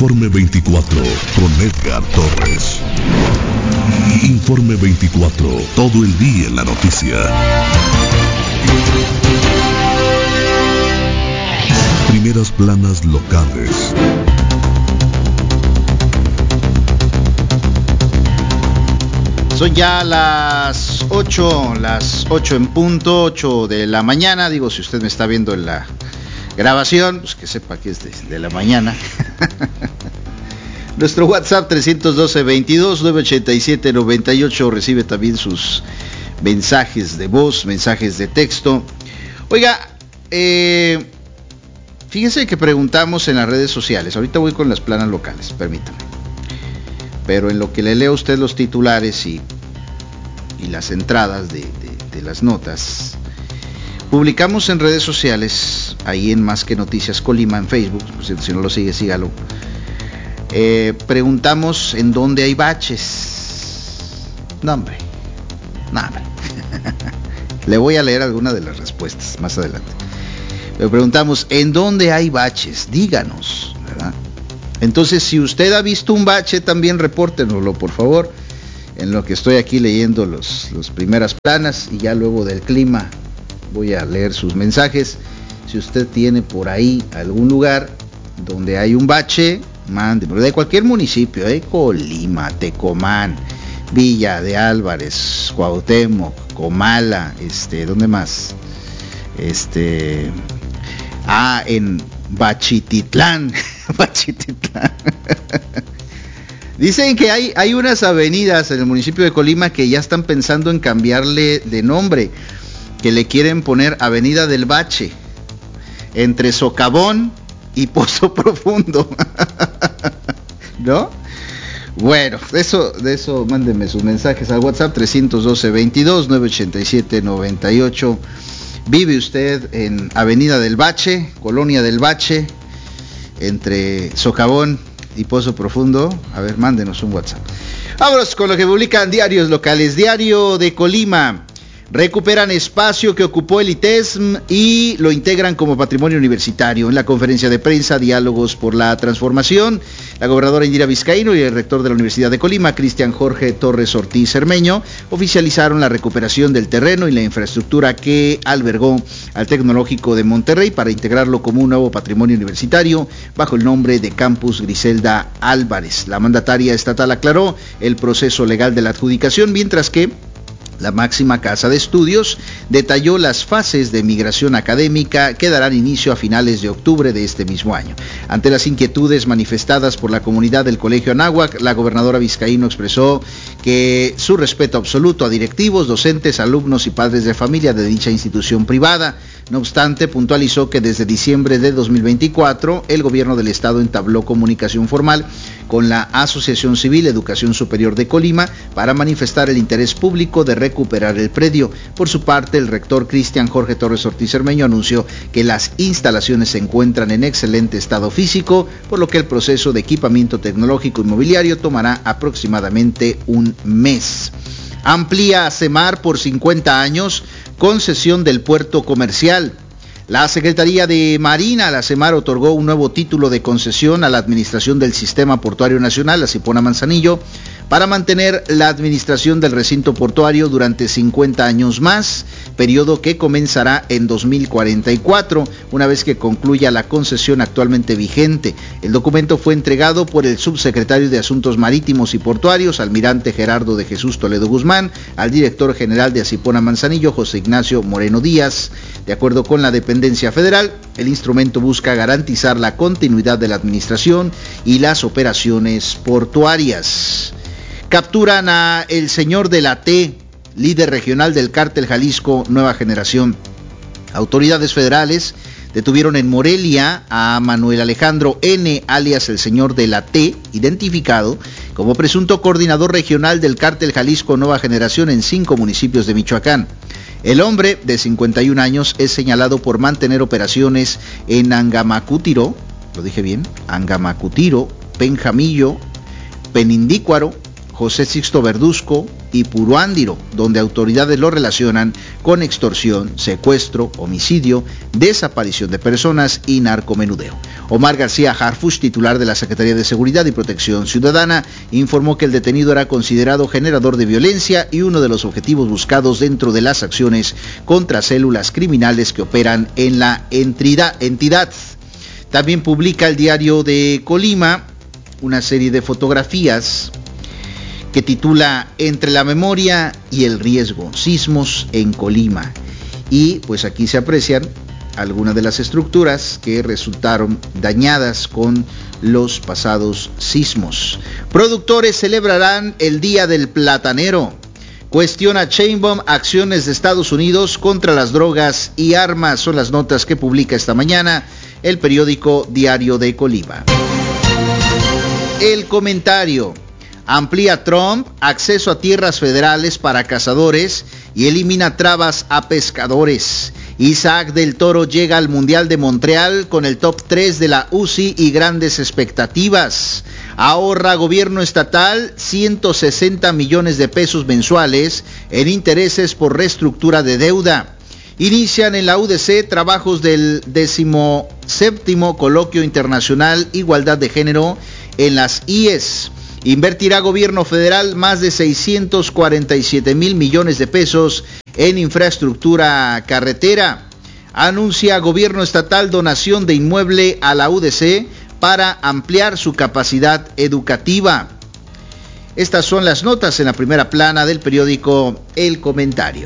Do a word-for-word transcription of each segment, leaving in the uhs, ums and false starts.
Informe veinticuatro con Edgar Torres. Informe veinticuatro, todo el día en la noticia. Primeras planas locales. Son ya las ocho, las ocho en punto, ocho de la mañana. Digo, si usted me está viendo en la grabación, pues que sepa que es de, de la mañana. Nuestro WhatsApp tres uno dos, veintidós, nueve ochenta y siete, noventa y ocho recibe también sus mensajes de voz, mensajes de texto. Oiga, eh, fíjese que preguntamos en las redes sociales. Ahorita voy con las planas locales, permítame. Pero en lo que le leo a usted los titulares y, y las entradas de, de, de las notas, publicamos en redes sociales, ahí en Más que Noticias Colima, en Facebook, pues, si no lo sigue, sígalo. Eh, preguntamos en dónde hay baches. No, hombre. No, hombre. Le voy a leer alguna de las respuestas más adelante. Le preguntamos, ¿en dónde hay baches? Díganos, ¿verdad? Entonces, si usted ha visto un bache, también repórtenoslo, por favor. En lo que estoy aquí leyendo los, los primeras planas, y ya luego del clima voy a leer sus mensajes. Si usted tiene por ahí algún lugar donde hay un bache, mande, de cualquier municipio, ¿eh? Colima, Tecomán, Villa de Álvarez, Cuauhtémoc, Comala, este, ¿dónde más? Este, ah, en Bachititlán, Bachititlán. Dicen que hay, hay unas avenidas en el municipio de Colima que ya están pensando en cambiarle de nombre, que le quieren poner Avenida del Bache, entre Socavón y Pozo Profundo. ¿No? Bueno, de eso, de eso mándenme sus mensajes al WhatsApp tres uno dos, veintidós, nueve ochenta y siete, noventa y ocho. ¿Vive usted en Avenida del Bache, Colonia del Bache, entre Socavón y Pozo Profundo? A ver, mándenos un WhatsApp. Vámonos con lo que publican diarios locales. Diario de Colima. Recuperan espacio que ocupó el I T E S M y lo integran como patrimonio universitario. En la conferencia de prensa, Diálogos por la Transformación, la gobernadora Indira Vizcaíno y el rector de la Universidad de Colima, Cristian Jorge Torres Ortiz Cermeño, oficializaron la recuperación del terreno y la infraestructura que albergó al Tecnológico de Monterrey para integrarlo como un nuevo patrimonio universitario bajo el nombre de Campus Griselda Álvarez. La mandataria estatal aclaró el proceso legal de la adjudicación, mientras que la máxima casa de estudios detalló las fases de migración académica que darán inicio a finales de octubre de este mismo año. Ante las inquietudes manifestadas por la comunidad del Colegio Anáhuac, la gobernadora Vizcaíno expresó que su respeto absoluto a directivos, docentes, alumnos y padres de familia de dicha institución privada. No obstante, puntualizó que desde diciembre de dos mil veinticuatro el gobierno del estado entabló comunicación formal con la Asociación Civil Educación Superior de Colima para manifestar el interés público de recuperar el predio. Por su parte, el rector Cristian Jorge Torres Ortiz Cermeño anunció que las instalaciones se encuentran en excelente estado físico, por lo que el proceso de equipamiento tecnológico inmobiliario tomará aproximadamente un mes. Amplía CEMAR por cincuenta años, concesión del puerto comercial. La Secretaría de Marina, la CEMAR, otorgó un nuevo título de concesión a la Administración del Sistema Portuario Nacional, la Cipona Manzanillo, para mantener la administración del recinto portuario durante cincuenta años más, periodo que comenzará en dos mil cuarenta y cuatro, una vez que concluya la concesión actualmente vigente. El documento fue entregado por el subsecretario de Asuntos Marítimos y Portuarios, almirante Gerardo de Jesús Toledo Guzmán, al director general de Acipona Manzanillo, José Ignacio Moreno Díaz. De acuerdo con la dependencia federal, el instrumento busca garantizar la continuidad de la administración y las operaciones portuarias. Capturan a el señor de la T, líder regional del cártel Jalisco Nueva Generación. Autoridades federales detuvieron en Morelia a Manuel Alejandro N., alias el señor de la T, identificado como presunto coordinador regional del cártel Jalisco Nueva Generación en cinco municipios de Michoacán. El hombre, de cincuenta y un años, es señalado por mantener operaciones en Angamacútiro, lo dije bien, Angamacútiro, Penjamillo, Penindícuaro, José Sixto Verduzco, y Puruándiro, donde autoridades lo relacionan con extorsión, secuestro, homicidio, desaparición de personas y narcomenudeo. Omar García Harfuch, titular de la Secretaría de Seguridad y Protección Ciudadana, informó que el detenido era considerado generador de violencia y uno de los objetivos buscados dentro de las acciones contra células criminales que operan en la entidad. También publica el Diario de Colima una serie de fotografías que titula Entre la memoria y el riesgo, sismos en Colima. Y pues aquí se aprecian algunas de las estructuras que resultaron dañadas con los pasados sismos. Productores celebrarán el Día del Platanero. Cuestiona Sheinbaum acciones de Estados Unidos contra las drogas y armas. Son las notas que publica esta mañana el periódico Diario de Colima. El comentario: amplía Trump acceso a tierras federales para cazadores y elimina trabas a pescadores. Isaac del Toro llega al Mundial de Montreal con el top tres de la U C I y grandes expectativas. Ahorra gobierno estatal ciento sesenta millones de pesos mensuales en intereses por reestructura de deuda. Inician en la U D C trabajos del decimoséptimo Coloquio Internacional Igualdad de Género en las I E S. Invertirá gobierno federal más de seiscientos cuarenta y siete mil millones de pesos en infraestructura carretera. Anuncia gobierno estatal donación de inmueble a la U D C para ampliar su capacidad educativa. Estas son las notas en la primera plana del periódico El Comentario.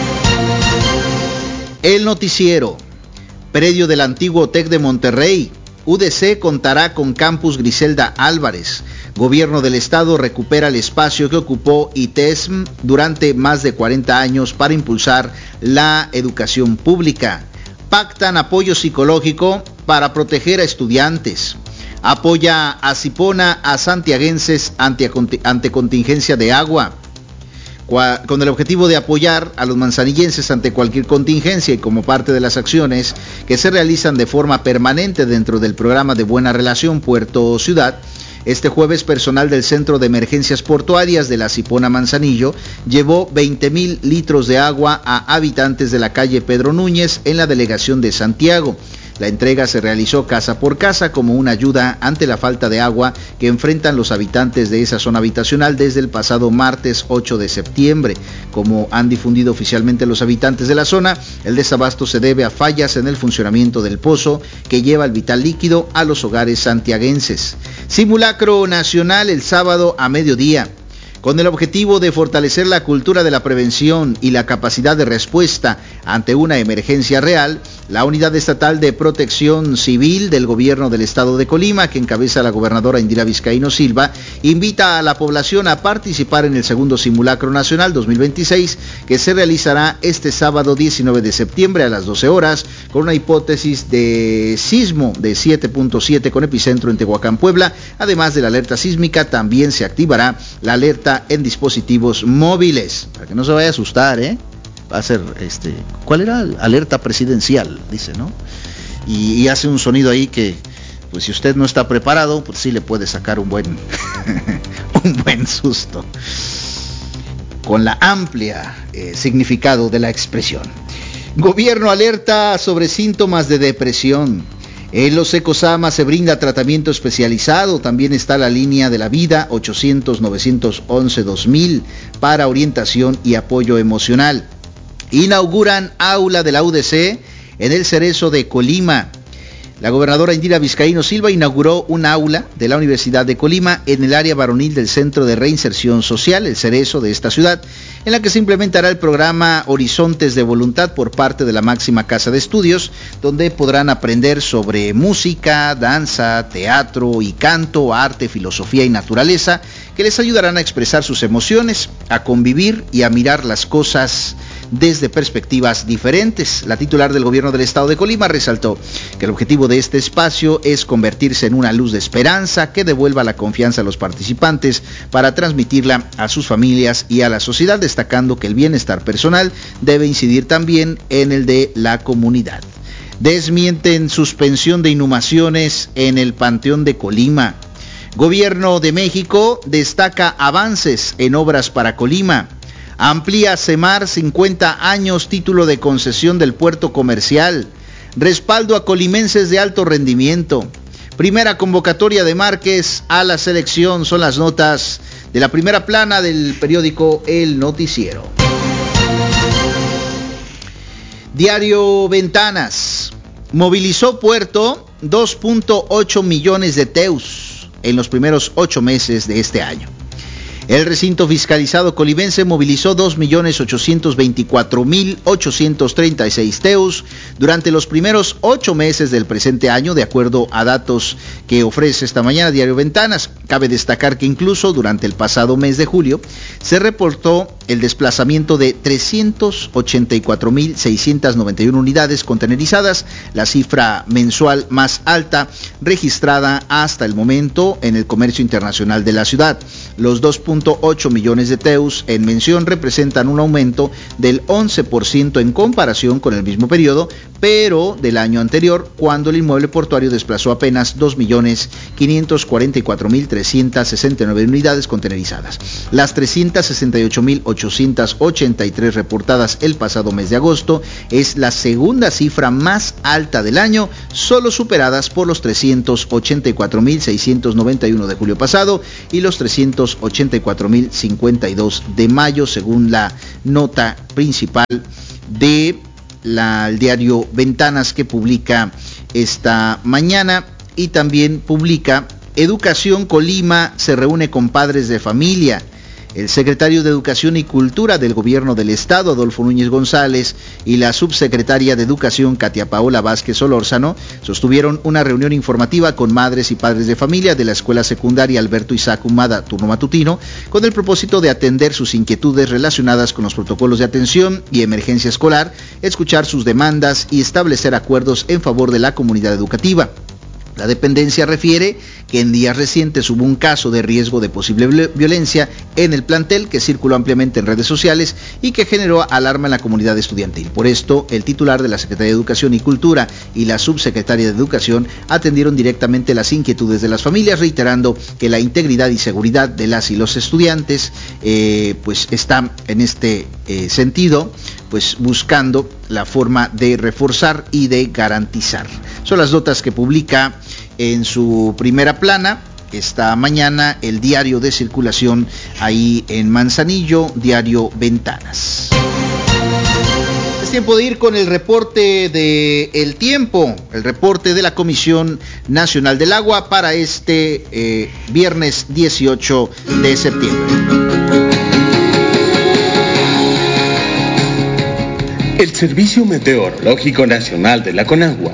El noticiero. Predio del antiguo TEC de Monterrey. U D C contará con campus Griselda Álvarez. Gobierno del Estado recupera el espacio que ocupó I T E S M durante más de cuarenta años para impulsar la educación pública. Pactan apoyo psicológico para proteger a estudiantes. Apoya a Cipona a santiaguenses ante, ante contingencia de agua. Con el objetivo de apoyar a los manzanillenses ante cualquier contingencia y como parte de las acciones que se realizan de forma permanente dentro del programa de Buena Relación Puerto-Ciudad, este jueves personal del Centro de Emergencias Portuarias de la Cipona Manzanillo llevó veinte mil litros de agua a habitantes de la calle Pedro Núñez en la delegación de Santiago. La entrega se realizó casa por casa como una ayuda ante la falta de agua que enfrentan los habitantes de esa zona habitacional desde el pasado martes ocho de septiembre. Como han difundido oficialmente los habitantes de la zona, el desabasto se debe a fallas en el funcionamiento del pozo que lleva el vital líquido a los hogares santiaguenses. Simulacro nacional el sábado a mediodía. Con el objetivo de fortalecer la cultura de la prevención y la capacidad de respuesta ante una emergencia real, la Unidad Estatal de Protección Civil del Gobierno del Estado de Colima, que encabeza la gobernadora Indira Vizcaíno Silva, invita a la población a participar en el segundo Simulacro Nacional dos mil veintiséis, que se realizará este sábado diecinueve de septiembre a las doce horas, con una hipótesis de sismo de siete punto siete con epicentro en Tehuacán, Puebla. Además de la alerta sísmica, también se activará la alerta en dispositivos móviles, para que no se vaya a asustar, ¿eh? Va a ser, este, ¿cuál era? Alerta presidencial, dice, ¿no? Y, y hace un sonido ahí que, pues si usted no está preparado, pues sí le puede sacar un buen, un buen susto. Con la amplia eh, significado de la expresión. Gobierno alerta sobre síntomas de depresión. En los Ecosama se brinda tratamiento especializado. También está la línea de la vida ochocientos, novecientos once, dos mil para orientación y apoyo emocional. Inauguran aula de la U D C en el Cerezo de Colima. La gobernadora Indira Vizcaíno Silva inauguró un aula de la Universidad de Colima en el área varonil del Centro de Reinserción Social, el Cerezo de esta ciudad, en la que se implementará el programa Horizontes de Voluntad por parte de la máxima casa de estudios, donde podrán aprender sobre música, danza, teatro y canto, arte, filosofía y naturaleza, que les ayudarán a expresar sus emociones, a convivir y a mirar las cosas desde perspectivas diferentes. La titular del gobierno del estado de Colima resaltó que el objetivo de este espacio es convertirse en una luz de esperanza que devuelva la confianza a los participantes para transmitirla a sus familias y a la sociedad, destacando que el bienestar personal debe incidir también en el de la comunidad. Desmienten suspensión de inhumaciones en el Panteón de Colima. Gobierno de México destaca avances en obras para Colima. Amplía Semar cincuenta años título de concesión del puerto comercial. Respaldo a colimenses de alto rendimiento. Primera convocatoria de Márquez a la selección. Son las notas de la primera plana del periódico El Noticiero. Diario Ventanas. Movilizó Puerto dos punto ocho millones de teus en los primeros ocho meses de este año. El recinto fiscalizado colimense movilizó dos millones ochocientos veinticuatro mil ochocientos treinta y seis teus durante los primeros ocho meses del presente año, de acuerdo a datos que ofrece esta mañana Diario Ventanas. Cabe destacar que incluso durante el pasado mes de julio se reportó el desplazamiento de trescientos ochenta y cuatro mil seiscientos noventa y una unidades contenerizadas, la cifra mensual más alta registrada hasta el momento en el comercio internacional de la ciudad. Los dos punto ocho millones de teus en mención representan un aumento del once por ciento en comparación con el mismo periodo, pero del año anterior, cuando el inmueble portuario desplazó apenas dos millones quinientos cuarenta y cuatro mil trescientos sesenta y nueve unidades contenerizadas. Las trescientos sesenta y ocho mil ochocientos ochenta y tres reportadas el pasado mes de agosto es la segunda cifra más alta del año, solo superadas por los trescientos ochenta y cuatro mil seiscientos noventa y uno de julio pasado y los trescientos ochenta y cuatro mil cincuenta y dos de mayo, según la nota principal de la, el diario Ventanas que publica esta mañana. Y también publica: Educación Colima se reúne con padres de familia. El secretario de Educación y Cultura del Gobierno del Estado, Adolfo Núñez González, y la subsecretaria de Educación, Katia Paola Vázquez Solórzano, sostuvieron una reunión informativa con madres y padres de familia de la Escuela Secundaria Alberto Isaac Humada, turno matutino, con el propósito de atender sus inquietudes relacionadas con los protocolos de atención y emergencia escolar, escuchar sus demandas y establecer acuerdos en favor de la comunidad educativa. La dependencia refiere que en días recientes hubo un caso de riesgo de posible violencia en el plantel que circuló ampliamente en redes sociales y que generó alarma en la comunidad estudiantil. Por esto, el titular de la Secretaría de Educación y Cultura y la subsecretaria de Educación atendieron directamente las inquietudes de las familias, reiterando que la integridad y seguridad de las y los estudiantes eh, pues está en este eh, sentido, pues buscando la forma de reforzar y de garantizar. Son las notas que publica en su primera plana esta mañana el diario de circulación ahí en Manzanillo, Diario Ventanas. Es tiempo de ir con el reporte de El Tiempo, el reporte de la Comisión Nacional del Agua para este eh, viernes dieciocho de septiembre. El Servicio Meteorológico Nacional de la Conagua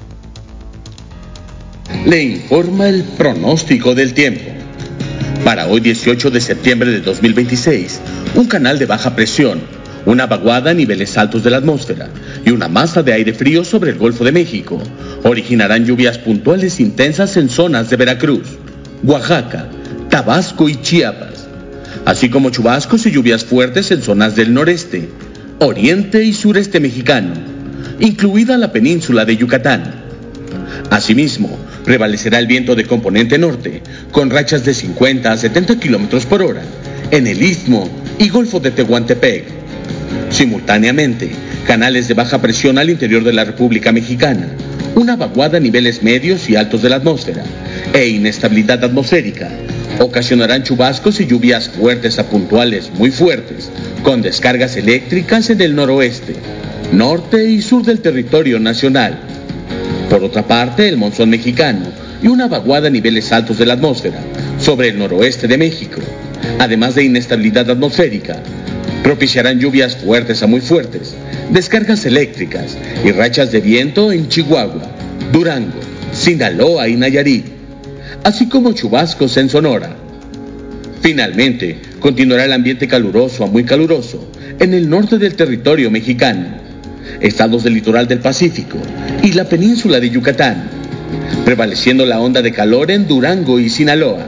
le informa el pronóstico del tiempo. Para hoy dieciocho de septiembre de dos mil veintiséis, un canal de baja presión, una vaguada a niveles altos de la atmósfera y una masa de aire frío sobre el Golfo de México originarán lluvias puntuales intensas en zonas de Veracruz, Oaxaca, Tabasco y Chiapas, así como chubascos y lluvias fuertes en zonas del noreste, oriente y sureste mexicano, incluida la península de Yucatán. Asimismo, prevalecerá el viento de componente norte, con rachas de cincuenta a setenta kilómetros por hora, en el Istmo y Golfo de Tehuantepec. Simultáneamente, canales de baja presión al interior de la República Mexicana, una vaguada a niveles medios y altos de la atmósfera, e inestabilidad atmosférica, ocasionarán chubascos y lluvias fuertes a puntuales muy fuertes, con descargas eléctricas en el noroeste, norte y sur del territorio nacional. Por otra parte, el monzón mexicano y una vaguada a niveles altos de la atmósfera sobre el noroeste de México, además de inestabilidad atmosférica, propiciarán lluvias fuertes a muy fuertes, descargas eléctricas y rachas de viento en Chihuahua, Durango, Sinaloa y Nayarit, así como chubascos en Sonora. Finalmente, continuará el ambiente caluroso a muy caluroso en el norte del territorio mexicano, estados del litoral del Pacífico y la península de Yucatán, prevaleciendo la onda de calor en Durango y Sinaloa.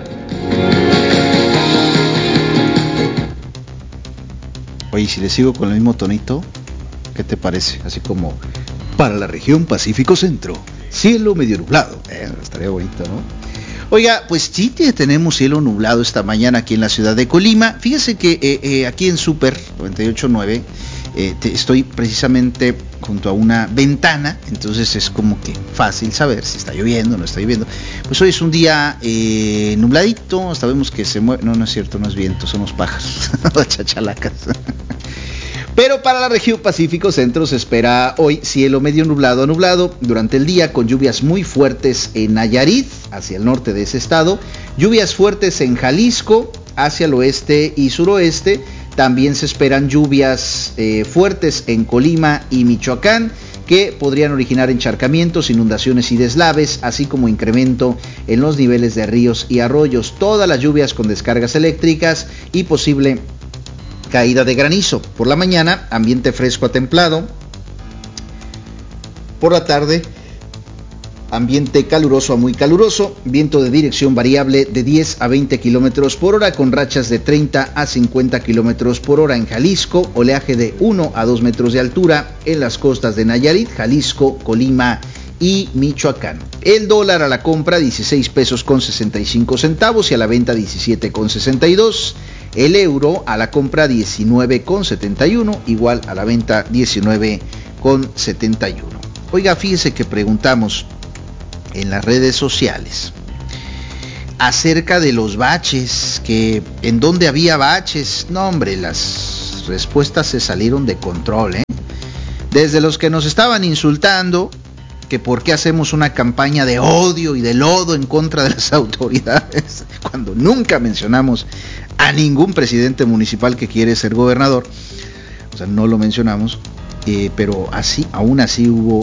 Oye, si le sigo con el mismo tonito, ¿qué te parece? Así como para la región Pacífico Centro, cielo medio nublado. Eh, estaría bonito, ¿no? Oiga, pues sí tenemos cielo nublado esta mañana aquí en la ciudad de Colima. Fíjese que eh, eh, aquí en Super noventa y ocho punto nueve eh, te, estoy precisamente junto a una ventana, entonces es como que fácil saber si está lloviendo o no está lloviendo. Pues hoy es un día eh, nubladito, hasta vemos que se mueve, no, no es cierto, no es viento, son los pájaros, las chachalacas. Pero para la región Pacífico Centro se espera hoy cielo medio nublado a nublado durante el día, con lluvias muy fuertes en Nayarit, hacia el norte de ese estado, lluvias fuertes en Jalisco, hacia el oeste y suroeste. También se esperan lluvias eh, fuertes en Colima y Michoacán, que podrían originar encharcamientos, inundaciones y deslaves, así como incremento en los niveles de ríos y arroyos. Todas las lluvias con descargas eléctricas y posible caída de granizo. Por la mañana, ambiente fresco a templado. Por la tarde, ambiente caluroso a muy caluroso. Viento de dirección variable de diez a veinte kilómetros por hora, con rachas de treinta a cincuenta kilómetros por hora en Jalisco. Oleaje de uno a dos metros de altura en las costas de Nayarit, Jalisco, Colima y Michoacán. El dólar a la compra dieciséis pesos con sesenta y cinco centavos y a la venta diecisiete con sesenta y dos. El euro a la compra diecinueve con setenta y uno, igual a la venta diecinueve con setenta y uno. Oiga, fíjese que preguntamos en las redes sociales acerca de los baches, que en dónde había baches. No, hombre, las respuestas se salieron de control, ¿eh? Desde los que nos estaban insultando, que por qué hacemos una campaña de odio y de lodo en contra de las autoridades, cuando nunca mencionamos a ningún presidente municipal que quiere ser gobernador. O sea, no lo mencionamos, eh, pero así, aún así hubo